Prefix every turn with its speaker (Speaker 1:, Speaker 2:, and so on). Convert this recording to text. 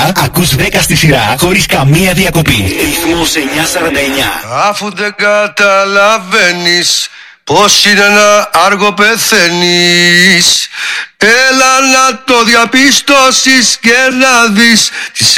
Speaker 1: ώρα ακούς 10 στη σειρά χωρίς καμία διακοπή. Ρυθμός 949.
Speaker 2: Αφού δεν καταλαβαίνεις πως είναι να άργο πεθαίνεις, έλα να το διαπιστώσεις και να δεις τις